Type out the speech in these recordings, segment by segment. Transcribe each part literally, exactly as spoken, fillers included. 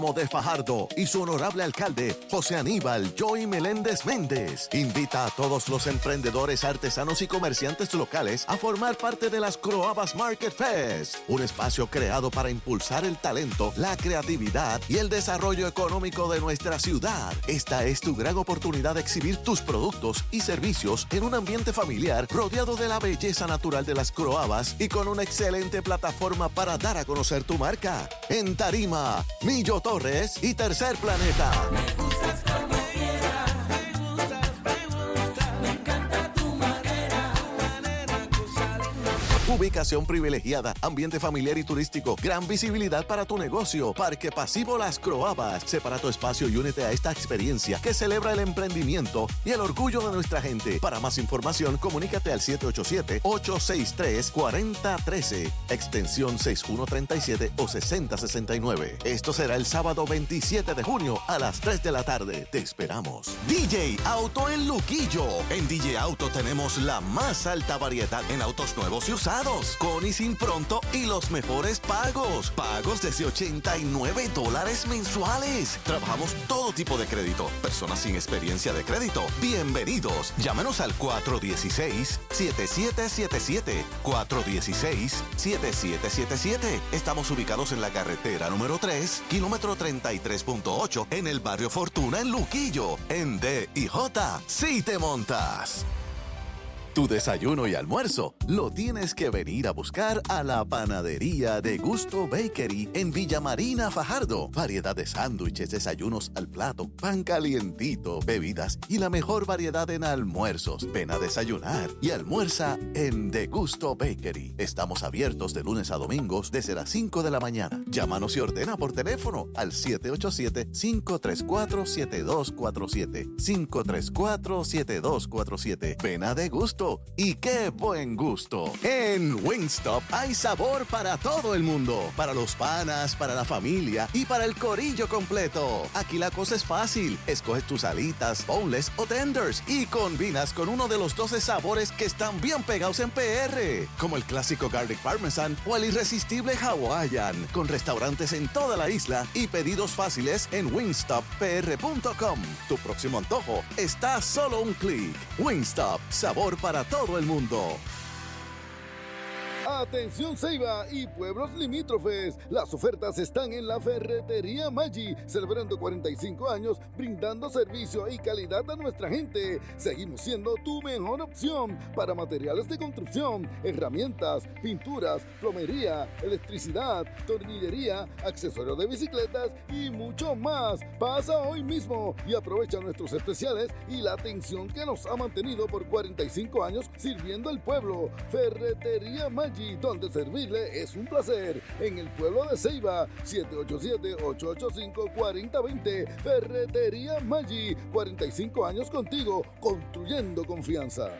de Fajardo y su honorable alcalde, José Aníbal Joy Meléndez Méndez, invita a todos los emprendedores, artesanos y comerciantes locales a formar parte de las Croabas Market Fest, un espacio creado para impulsar el talento, la creatividad y el desarrollo económico de nuestra ciudad. Esta es tu gran oportunidad de exhibir tus productos y servicios en un ambiente familiar rodeado de la belleza natural de las Croabas y con una excelente plataforma para dar a conocer tu marca. En tarima, Millo Torres y Tercer Planeta. Me gustas como quiera, me gustas, me gusta, me encanta tu manera, tu manera, cosa linda. Ubicación privilegiada, ambiente familiar y turístico, gran visibilidad para tu negocio. Parque Pasivo Las Croabas. Separa tu espacio y únete a esta experiencia que celebra el emprendimiento y el orgullo de nuestra gente. Para más información, comunícate al siete ocho siete, ocho seis tres, cuatro cero uno tres, extensión sesenta y uno treinta y siete o sesenta sesenta y nueve. Esto será el sábado veintisiete de junio a las tres de la tarde. Te esperamos. D J Auto en Luquillo. En D J Auto tenemos la más alta variedad en autos nuevos y usados, con y sin pronto y los mejores pagos. Pagos desde ochenta y nueve dólares mensuales. Trabajamos todo tipo de crédito. Personas sin experiencia de crédito, bienvenidos. Llámenos al cuatro uno seis, siete siete siete siete. cuatro uno seis, siete siete siete siete. Estamos ubicados en la carretera número tres, kilómetro treinta y tres punto ocho, en el barrio Fortuna, en Luquillo. En D y J, si te montas. Tu desayuno y almuerzo lo tienes que venir a buscar a la panadería de Gusto Bakery en Villa Marina, Fajardo. Variedad de sándwiches, desayunos al plato, pan calientito, bebidas y la mejor variedad en almuerzos. Ven a desayunar y almuerza en De Gusto Bakery. Estamos abiertos de lunes a domingos desde las cinco de la mañana. Llámanos y ordena por teléfono al siete ocho siete, cinco tres cuatro, siete dos cuatro siete. cinco tres cuatro, siete dos cuatro siete. Ven a De Gusto. Y qué buen gusto. En Wingstop hay sabor para todo el mundo. Para los panas, para la familia y para el corillo completo. Aquí la cosa es fácil. Escoges tus alitas, boneless o tenders y combinas con uno de los doce sabores que están bien pegados en P R. Como el clásico Garlic Parmesan o el irresistible Hawaiian. Con restaurantes en toda la isla y pedidos fáciles en wingstop p r punto com. Tu próximo antojo está a solo un clic. Wingstop, sabor para Para todo el mundo. Atención Ceiba y pueblos limítrofes, las ofertas están en la Ferretería Maggi, celebrando cuarenta y cinco años, brindando servicio y calidad a nuestra gente. Seguimos siendo tu mejor opción para materiales de construcción, herramientas, pinturas, plomería, electricidad, tornillería, accesorios de bicicletas y mucho más. Pasa hoy mismo y aprovecha nuestros especiales y la atención que nos ha mantenido por cuarenta y cinco años sirviendo al pueblo. Ferretería Maggi, donde servirle es un placer. En el pueblo de Ceiba, siete ocho siete, ocho ocho cinco, cuatro cero dos cero. Ferretería Maggi, cuarenta y cinco años contigo, construyendo confianza.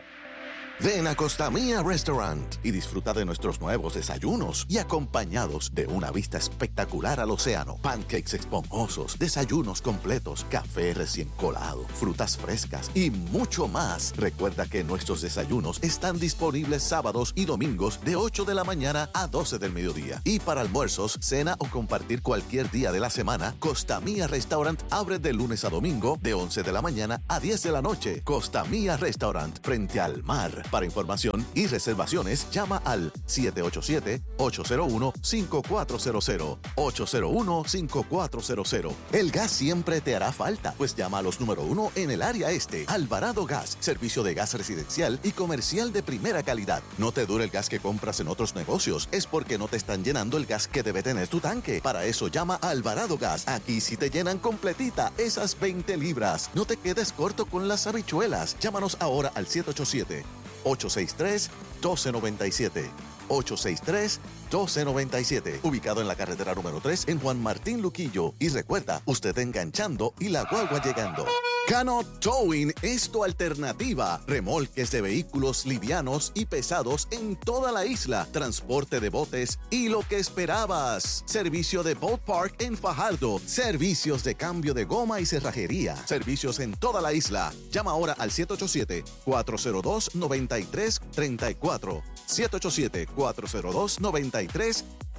Ven a Costa Mía Restaurant y disfruta de nuestros nuevos desayunos y acompañados de una vista espectacular al océano, pancakes esponjosos, desayunos completos, café recién colado, frutas frescas y mucho más. Recuerda que nuestros desayunos están disponibles sábados y domingos de ocho de la mañana a doce del mediodía. Y para almuerzos, cena o compartir cualquier día de la semana, Costa Mía Restaurant abre de lunes a domingo de once de la mañana a diez de la noche. Costa Mía Restaurant, frente al mar. Para información y reservaciones, llama al siete ocho siete, ocho cero uno, cinco cuatro cero cero, ocho cero uno, cinco cuatro cero cero. El gas siempre te hará falta, pues llama a los número uno en el área este. Alvarado Gas, servicio de gas residencial y comercial de primera calidad. No te dure el gas que compras en otros negocios, es porque no te están llenando el gas que debe tener tu tanque. Para eso llama a Alvarado Gas. Aquí sí te llenan completita esas veinte libras. No te quedes corto con las habichuelas. Llámanos ahora al siete ocho siete, ocho seis tres, uno dos nueve siete. ocho seis tres, uno dos nueve siete. Ubicado en la carretera número tres en Juan Martín Luquillo. Y recuerda, usted enganchando y la guagua llegando. Cano Towing es tu alternativa. Remolques de vehículos livianos y pesados en toda la isla. Transporte de botes y lo que esperabas. Servicio de Boat Park en Fajardo. Servicios de cambio de goma y cerrajería. Servicios en toda la isla. Llama ahora al siete ocho siete, cuatro cero dos, nueve tres tres cuatro. siete ocho siete, cuatro cero dos, nueve tres tres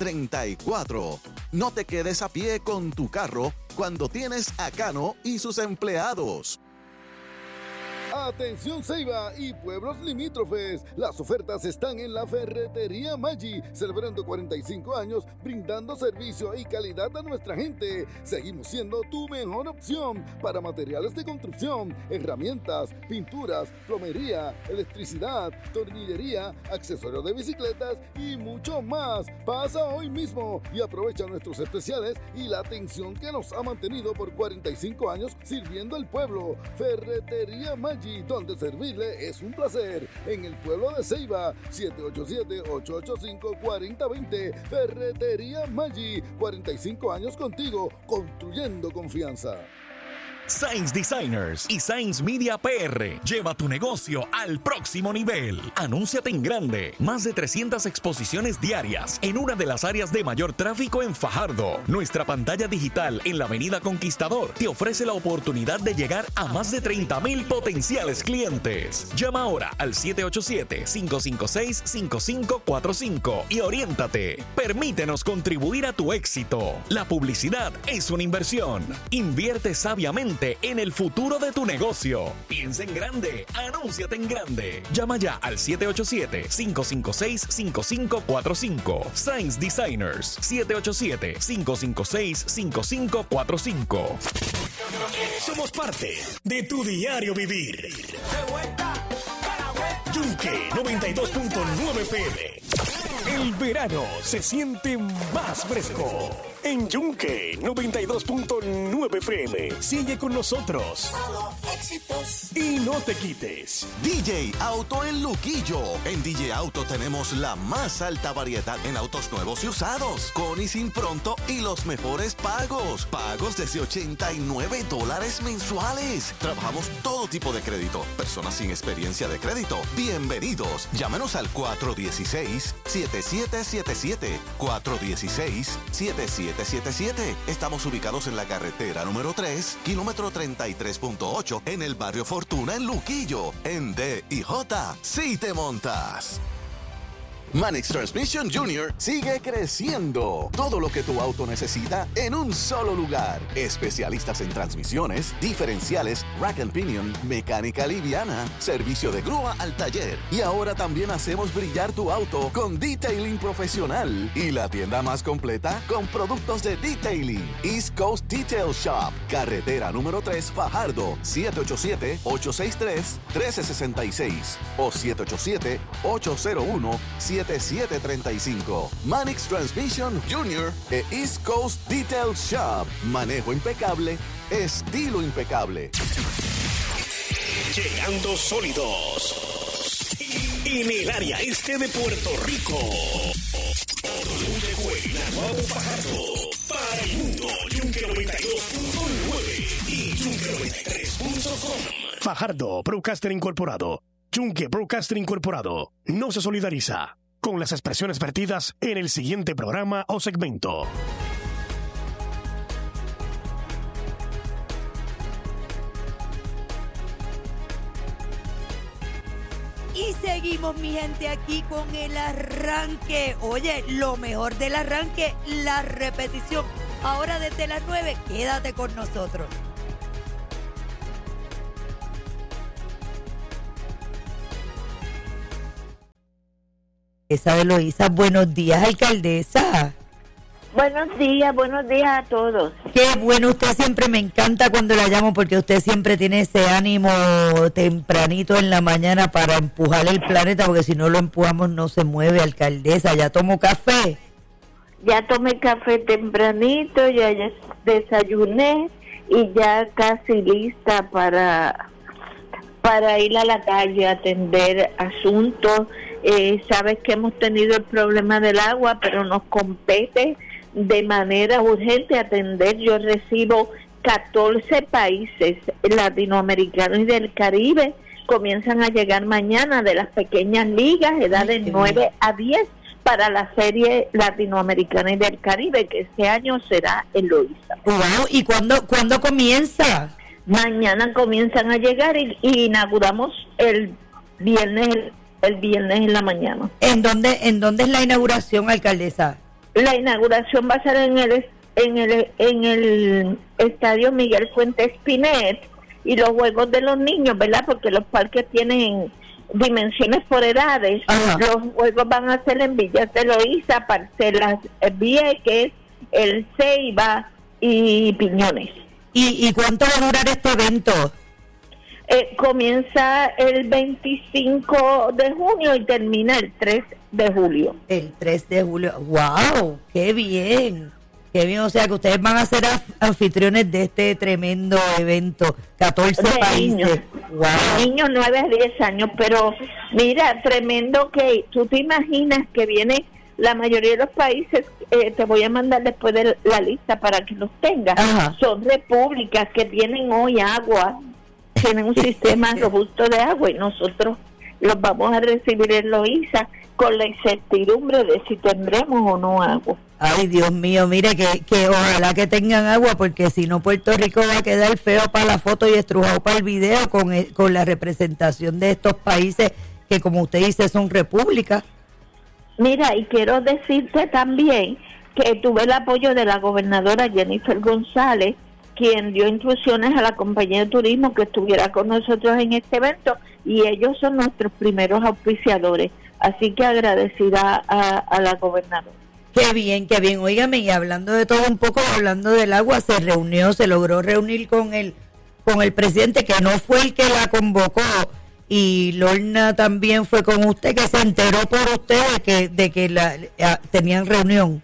treinta y cuatro. No te quedes a pie con tu carro cuando tienes a Cano y sus empleados. Atención Ceiba y pueblos limítrofes, las ofertas están en la Ferretería Maggi, celebrando cuarenta y cinco años, brindando servicio y calidad a nuestra gente. Seguimos siendo tu mejor opción para materiales de construcción, herramientas, pinturas, plomería, electricidad, tornillería, accesorios de bicicletas y mucho más. Pasa hoy mismo y aprovecha nuestros especiales y la atención que nos ha mantenido por cuarenta y cinco años sirviendo al pueblo. Ferretería Maggi, donde servirle es un placer. En el pueblo de Ceiba, siete ocho siete, ocho ocho cinco, cuatro cero dos cero. Ferretería Maggi, cuarenta y cinco años contigo, construyendo confianza. Sainz Designers y Sainz Media P R. Lleva tu negocio al próximo nivel. Anúnciate en grande. Más de trescientas exposiciones diarias en una de las áreas de mayor tráfico en Fajardo. Nuestra pantalla digital en la Avenida Conquistador te ofrece la oportunidad de llegar a más de treinta mil potenciales clientes. Llama ahora al siete ocho siete, cinco cinco seis, cinco cinco cuatro cinco y oriéntate. Permítenos contribuir a tu éxito. La publicidad es una inversión. Invierte sabiamente en el futuro de tu negocio. Piensa en grande, anúnciate en grande. Llama ya al siete ocho siete, cinco cinco seis, cinco cinco cuatro cinco. Sainz Designers, siete ocho siete, cinco cinco seis, cinco cinco cuatro cinco. Somos parte de tu diario vivir. Yunque noventa y dos punto nueve F M. El verano se siente más fresco. En Yunque noventa y dos punto nueve F M. Sigue con nosotros. Solo éxitos. Y no te quites. D J Auto en Luquillo. En D J Auto tenemos la más alta variedad en autos nuevos y usados, con y sin pronto y los mejores pagos. Pagos desde ochenta y nueve dólares mensuales. Trabajamos todo tipo de crédito. Personas sin experiencia de crédito, bienvenidos. Llámenos al cuatro uno seis, siete siete siete siete. cuatro uno seis, siete siete siete siete. Estamos ubicados en la carretera número tres, kilómetro treinta y tres punto ocho, en el barrio Fortuna, en Luquillo. En D y J, si te montas. Manix Transmission Junior sigue creciendo. Todo lo que tu auto necesita en un solo lugar. Especialistas en transmisiones, diferenciales, rack and pinion, mecánica liviana, servicio de grúa al taller. Y ahora también hacemos brillar tu auto con detailing profesional. Y la tienda más completa con productos de detailing. East Coast Detail Shop. Carretera número tres, Fajardo. siete ocho siete, ocho seis tres, uno tres seis seis o siete ocho siete, ocho cero uno, siete siete tres cinco. Manix Transmission Junior e East Coast Detail Shop. Manejo impecable, estilo impecable. Llegando sólidos en el área este de Puerto Rico. Llegó el Naguabo Fajardo para el mundo. Yunque noventa y dos punto nueve y Yunque noventa y tres punto com. Fajardo Broadcaster Incorporado. Yunque Broadcaster Incorporado no se solidariza con las expresiones vertidas en el siguiente programa o segmento. Y seguimos, mi gente, aquí con el arranque. Oye, lo mejor del arranque, la repetición. Ahora desde las nueve, quédate con nosotros. Esa de Eloísa, buenos días, alcaldesa. Buenos días, buenos días a todos. Qué bueno, usted siempre me encanta cuando la llamo porque usted siempre tiene ese ánimo tempranito en la mañana para empujar el planeta, porque si no lo empujamos no se mueve, alcaldesa. ¿Ya tomó café? Ya tomé café tempranito, ya, ya desayuné y ya casi lista para, para ir a la calle a atender asuntos. Eh, sabes que hemos tenido el problema del agua, pero nos compete de manera urgente atender. Yo recibo catorce países latinoamericanos y del Caribe, comienzan a llegar mañana de las pequeñas ligas, edades nueve a diez, para la serie latinoamericana y del Caribe, que este año será en Eloísa. Wow, ¿y cuándo, cuándo comienza? Mañana comienzan a llegar y, y inauguramos el viernes el viernes en la mañana. ¿En dónde, en dónde es la inauguración, alcaldesa? la inauguración va a ser en el en el en el estadio Miguel Fuentes Pinet, y los juegos de los niños, ¿verdad? Porque los parques tienen dimensiones por edades. Ajá. Los juegos van a ser en Villas de Loíza, Parcelas Vieques, El Ceiba y Piñones. ¿Y, y cuánto va a durar este evento? Eh, comienza el veinticinco de junio y termina el tres de julio. El tres de julio. ¡Wow! ¡Qué bien! ¡Qué bien! O sea, que ustedes van a ser af- anfitriones de este tremendo evento. catorce De países. niños. ¡Wow! Niños nueve a diez años, pero mira, tremendo que tú te imaginas que viene la mayoría de los países, eh, te voy a mandar después de la lista para que los tengas. Ajá. Son repúblicas que tienen hoy agua, tienen un sistema robusto de agua, y nosotros los vamos a recibir en Loíza con la incertidumbre de si tendremos o no agua. Ay, Dios mío, mire que, que ojalá que tengan agua, porque si no Puerto Rico va a quedar feo para la foto y estrujado para el video con, el- con la representación de estos países que, como usted dice, son repúblicas. Mira, y quiero decirte también que tuve el apoyo de la gobernadora Jennifer González, quien dio instrucciones a la compañía de turismo que estuviera con nosotros en este evento, y ellos son nuestros primeros auspiciadores. Así que agradecida a, a la gobernadora. Qué bien, qué bien. Óigame, y hablando de todo un poco, hablando del agua, se reunió, se logró reunir con el, con el presidente, que no fue el que la convocó, y Lorna también fue con usted, que se enteró por usted de que, de que la, a, tenían reunión.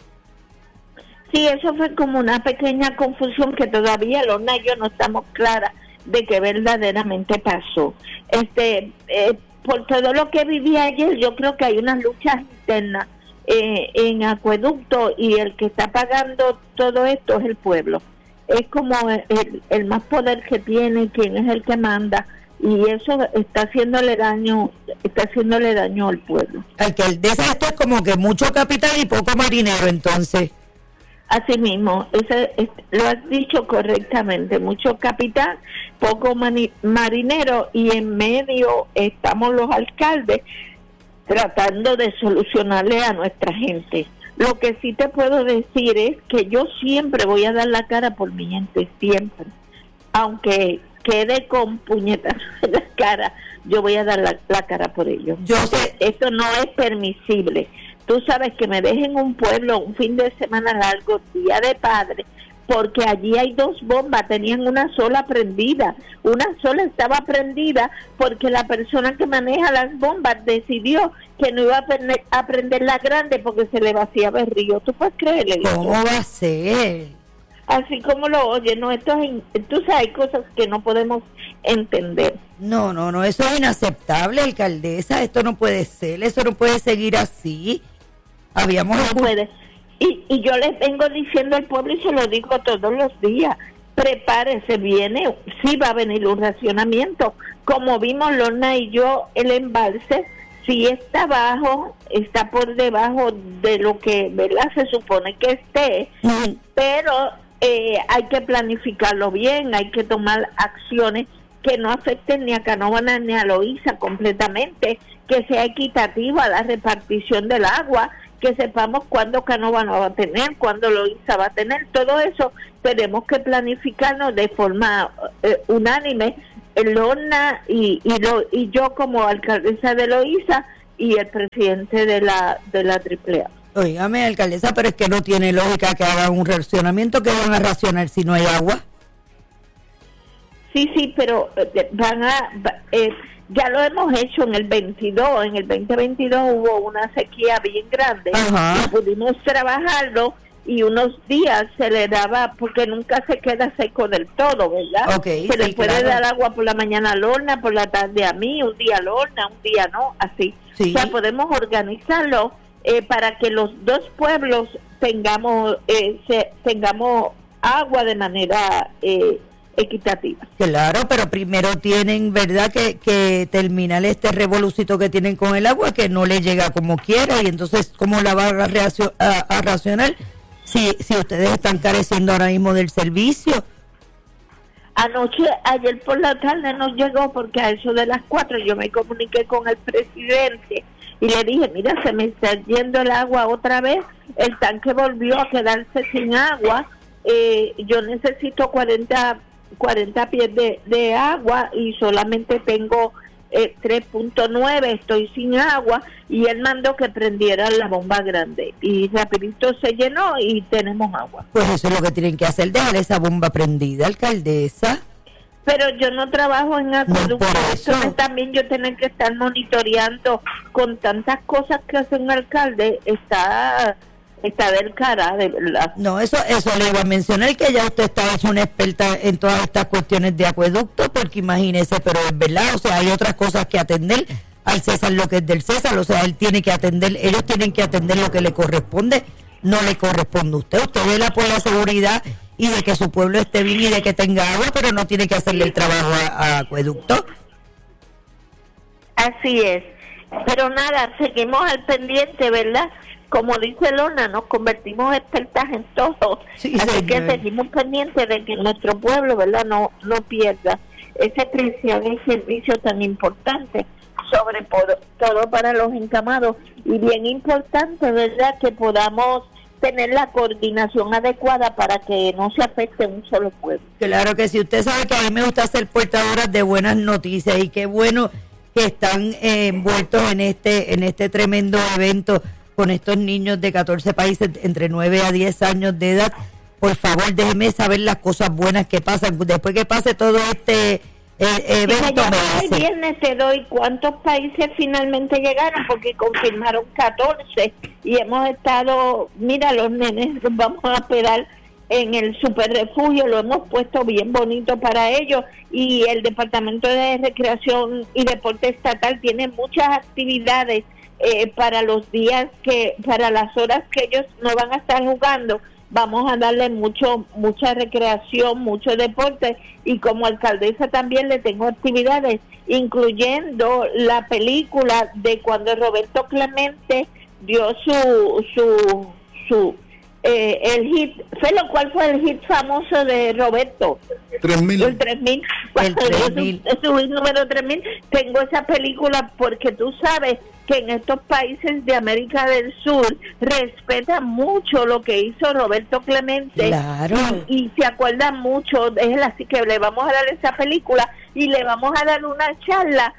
Sí, eso fue como una pequeña confusión que todavía Lorna y yo no estamos claras de qué verdaderamente pasó. Este, eh, por todo lo que viví ayer, yo creo que hay unas luchas internas eh, en Acueducto, y el que está pagando todo esto es el pueblo. Es como el, el más poder que tiene, quien es el que manda, y eso está haciéndole daño, está haciéndole daño al pueblo. Alcaldesa, esto es como que mucho capital y poco marinero, entonces. Así mismo, ese, es, lo has dicho correctamente, mucho capital, poco mani, marinero, y en medio estamos los alcaldes tratando de solucionarle a nuestra gente. Lo que sí te puedo decir es que yo siempre voy a dar la cara por mi gente, siempre. Aunque quede con puñetas en la cara, yo voy a dar la, la cara por ellos. Yo sé. Esto no es permisible. Tú sabes que me dejen un pueblo un fin de semana largo, Día de Padre, porque allí hay dos bombas, tenían una sola prendida. Una sola estaba prendida porque la persona que maneja las bombas decidió que no iba a prender, a prender la grande porque se le vaciaba el río. ¿Tú puedes creerle? ¿Cómo va a ser? Así como lo oye, no, esto es, tú sabes, hay cosas que no podemos entender. No, no, no, eso es inaceptable, alcaldesa, esto no puede ser, eso no puede seguir así. Habíamos No escu- puede. Y, y yo les vengo diciendo al pueblo, y se lo digo todos los días, prepárese, viene, sí va a venir un racionamiento. Como vimos Lorna y yo, el embalse sí está bajo, está por debajo de lo que, ¿verdad?, se supone que esté, Mm, pero eh, hay que planificarlo bien, hay que tomar acciones que no afecten ni a Canóvana ni a Loíza completamente, que sea equitativa la repartición del agua, que sepamos cuándo Canóvana va a tener, cuándo Loíza va a tener. Todo eso tenemos que planificarnos de forma eh, unánime, Lorna y, y, lo, y yo como alcaldesa de Loíza y el presidente de la de la triple A. Oígame, alcaldesa, pero es que no tiene lógica que hagan un racionamiento, que van a racionar si no hay agua. Sí, sí, pero eh, van a, va- eh, ya lo hemos hecho en el veintidós, en el veinte veintidós hubo una sequía bien grande, Ajá. y pudimos trabajarlo, y unos días se le daba, porque nunca se queda seco del todo, ¿verdad? Ok, se le sí, puede claro. dar agua por la mañana a Lorna, por la tarde a mí, un día a Lorna, un día no, así. Sí. O sea, podemos organizarlo eh, para que los dos pueblos tengamos, eh, se, tengamos agua de manera eh, equitativa. Claro, pero primero tienen, ¿verdad?, que, que terminar este revolucito que tienen con el agua, que no le llega como quiera, y entonces, ¿cómo la va a, reaccio- a, a racionar si, si ustedes están careciendo ahora mismo del servicio? Anoche, ayer por la tarde nos llegó porque a eso de las cuatro yo me comuniqué con el presidente y le dije, mira, se me está yendo el agua otra vez, el tanque volvió a quedarse sin agua, eh, yo necesito cuarenta, cuarenta pies de, de agua y solamente tengo eh, tres punto nueve, estoy sin agua, y él mandó que prendieran la bomba grande y rapidito se llenó y tenemos agua. Pues eso es lo que tienen que hacer, dejar esa bomba prendida, alcaldesa. Pero yo no trabajo en acueducto, No, eso es también yo tener que estar monitoreando con tantas cosas que hace un alcalde, está está del cara, de verdad. No, eso eso le iba a mencionar, que ya usted está hecho una experta en todas estas cuestiones de acueducto, porque imagínese, pero es verdad, o sea, hay otras cosas que atender, al César lo que es del César, o sea, él tiene que atender, ellos tienen que atender lo que le corresponde, no le corresponde a usted, usted vela por la seguridad y de que su pueblo esté bien y de que tenga agua, pero no tiene que hacerle el trabajo a, a acueducto. Así es, pero nada, seguimos al pendiente, ¿verdad? Como dice Lorna, nos convertimos expertas en todo, Sí, así señor. que seguimos pendientes de que nuestro pueblo, ¿verdad?, no no pierda ese preciado servicio tan importante, sobre por, todo para los encamados, y bien importante, ¿verdad?, que podamos tener la coordinación adecuada para que no se afecte un solo pueblo. Claro que sí, usted sabe que a mí me gusta ser portadora de buenas noticias y qué bueno que están eh, envueltos en este en este tremendo evento con estos niños de catorce países entre nueve a diez años de edad. Por favor, déjeme saber las cosas buenas que pasan. Después que pase todo este eh, evento, Mira, me el dice. viernes te doy cuántos países finalmente llegaron, porque confirmaron catorce y hemos estado, mira, los nenes los vamos a esperar en el super refugio, lo hemos puesto bien bonito para ellos, y el Departamento de Recreación y Deporte Estatal tiene muchas actividades eh, para los días que, para las horas que ellos no van a estar jugando. Vamos a darle mucho mucha recreación, mucho deporte, y como alcaldesa también le tengo actividades, incluyendo la película de cuando Roberto Clemente dio su su su eh, el hit. Felo, ¿cuál fue el hit famoso de Roberto? Tres mil. El tres mil. El tres mil. Es su hit número tres mil. Tengo esa película porque tú sabes que en estos países de América del Sur respetan mucho lo que hizo Roberto Clemente. Claro. Y, y se acuerdan mucho de él, así que le vamos a dar esa película y le vamos a dar una charla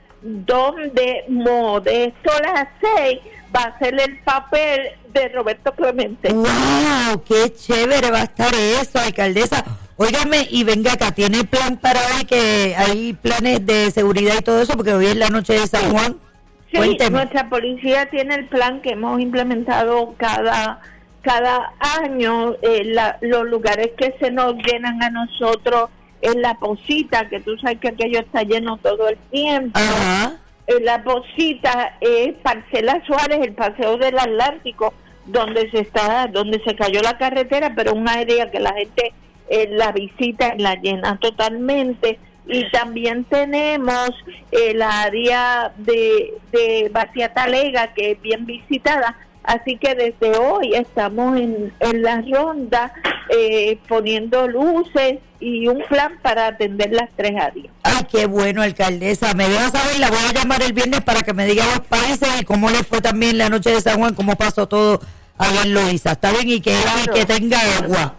donde Modesto Lacey va a hacer el papel de Roberto Clemente. ¡Wow! ¡Qué chévere va a estar eso, alcaldesa! Óigame, y venga acá, ¿tiene plan para hoy? Que hay planes de seguridad y todo eso, porque hoy es la noche de San Juan. Sí, Cuénteme. nuestra policía tiene el plan que hemos implementado cada cada año. Eh, la, los lugares que se nos llenan a nosotros es la Posita, que tú sabes que aquello está lleno todo el tiempo. Ajá. En la Posita es Parcela Suárez, el Paseo del Atlántico, donde se está, donde se cayó la carretera, pero un área que la gente eh, la visita y la llena totalmente. Y también tenemos el área de, de Bacia Talega, que es bien visitada. Así que desde hoy estamos en, en la ronda eh, poniendo luces y un plan para atender las tres áreas. Ay, qué bueno, alcaldesa. Me deja saber, la voy a llamar el viernes para que me diga los países y cómo le fue también la noche de San Juan, cómo pasó todo allá en Loíza. Está bien, y que, Claro. y que tenga agua.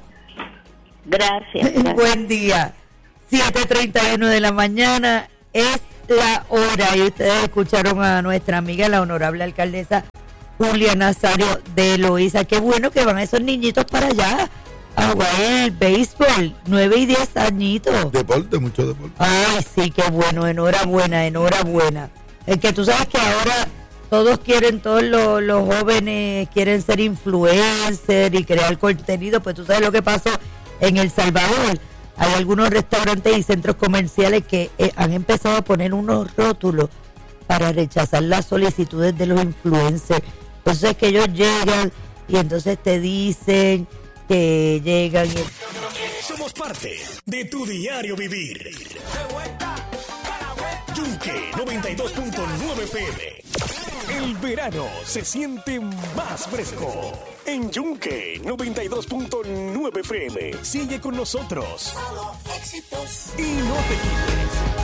Gracias. gracias. Buen día. siete treinta y uno de la mañana es la hora, y ustedes escucharon a nuestra amiga, la honorable alcaldesa Julia Nazario de Loíza. Qué bueno que van esos niñitos para allá a jugar el béisbol, nueve y diez añitos. Deporte, mucho deporte. Ay, sí, qué bueno, enhorabuena, enhorabuena. Es que tú sabes que ahora todos quieren, todos los, los jóvenes quieren ser influencers y crear contenido. Pues tú sabes lo que pasó en El Salvador. Hay algunos restaurantes y centros comerciales que eh, han empezado a poner unos rótulos para rechazar las solicitudes de los influencers. Entonces que ellos llegan y entonces te dicen que llegan y... Somos parte de tu diario vivir. Yunque noventa y dos punto nueve F M. El verano se siente más fresco. En Yunque noventa y dos punto nueve F M. Sigue con nosotros. Solo éxitos. Y no te quites.